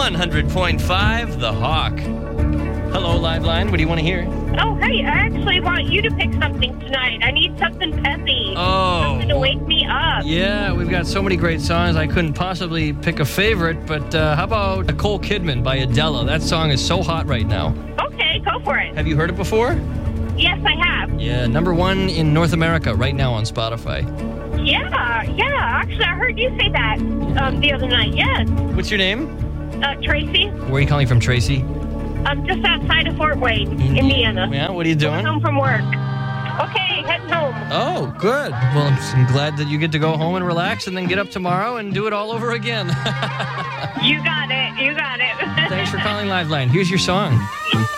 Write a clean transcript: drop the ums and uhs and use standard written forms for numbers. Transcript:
100.5 The Hawk. Hello, Liveline. What do you want to hear? Oh, hey, I actually want you to pick something tonight. I need something peppy. Oh. Something to wake me up. Yeah, we've got so many great songs. I couldn't possibly pick a favorite, but how about Nicole Kidman by Adele? That song is so hot right now. Okay, go for it. Have you heard it before? Yes, I have. Yeah, #1 in North America right now on Spotify. Yeah. Actually, I heard you say that the other night. Yes. What's your name? Tracy. Where are you calling from, Tracy? I'm just outside of Fort Wayne, Indiana. Yeah, what are you doing? Going home from work. Okay, heading home. Oh, good. Well, I'm glad that you get to go home and relax and then get up tomorrow and do it all over again. You got it. Thanks for calling Liveline. Here's your song.